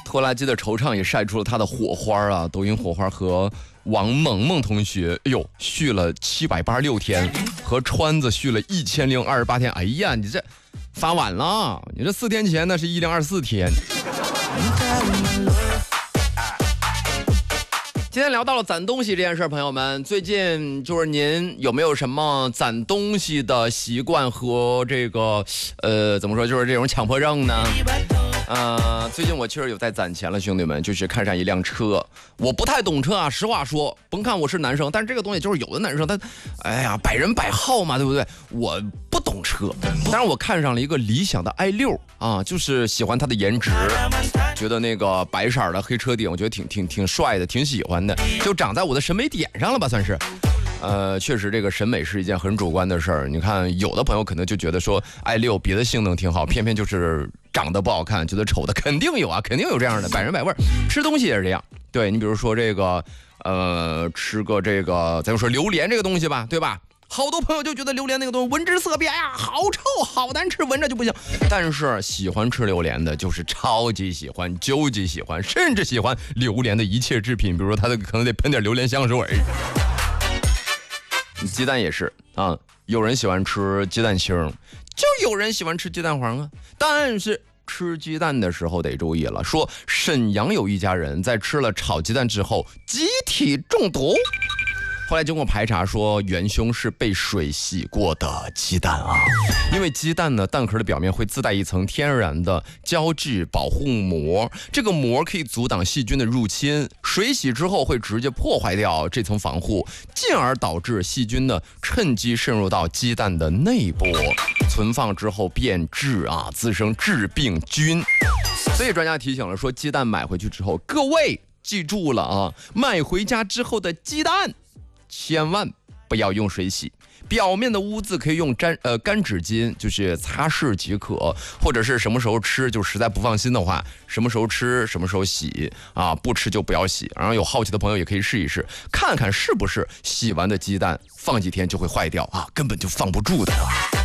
拖拉机的惆怅也晒出了他的火花啊！抖音火花和王萌萌同学，哎呦，续了786天，和川子续了1028天。哎呀，你这发晚了，你这4天前那是1024天。今天聊到了攒东西这件事，朋友们，最近就是您有没有什么攒东西的习惯和这个怎么说，就是这种强迫症呢？最近我确实有在攒钱了，兄弟们，就是看上一辆车，我不太懂车啊，实话说，甭看我是男生，但是这个东西就是有的男生他，哎呀，百人百好嘛，对不对？我不懂车，但是我看上了一个理想的 i6啊，就是喜欢它的颜值，觉得那个白色的黑车顶，我觉得挺帅的，挺喜欢的，就长在我的审美点上了吧，算是。确实这个审美是一件很主观的事儿。你看，有的朋友可能就觉得说i6别的性能挺好，偏偏就是长得不好看，觉得丑的，肯定有啊，肯定有这样的，百人百味。吃东西也是这样，对你比如说这个，吃个这个，咱就说榴莲这个东西吧，对吧？好多朋友就觉得榴莲那个东西闻之色变呀，好臭，好难吃，闻着就不行。但是喜欢吃榴莲的，就是超级喜欢、究极喜欢，甚至喜欢榴莲的一切制品，比如说它可能得喷点榴莲香水。鸡蛋也是啊，有人喜欢吃鸡蛋清，就有人喜欢吃鸡蛋黄啊。但是吃鸡蛋的时候得注意了，说沈阳有一家人在吃了炒鸡蛋之后集体中毒。后来经过排查说，元凶是被水洗过的鸡蛋啊，因为鸡蛋呢，蛋壳的表面会自带一层天然的胶质保护膜，这个膜可以阻挡细菌的入侵，水洗之后会直接破坏掉这层防护，进而导致细菌呢趁机渗入到鸡蛋的内部，存放之后变质啊，滋生致病菌。所以专家提醒了说，鸡蛋买回去之后，各位记住了啊，买回家之后的鸡蛋千万不要用水洗，表面的污渍可以用干纸巾就是擦拭即可，或者是什么时候吃就实在不放心的话，什么时候吃什么时候洗啊，不吃就不要洗。然后有好奇的朋友也可以试一试，看看是不是洗完的鸡蛋放几天就会坏掉啊，根本就放不住的。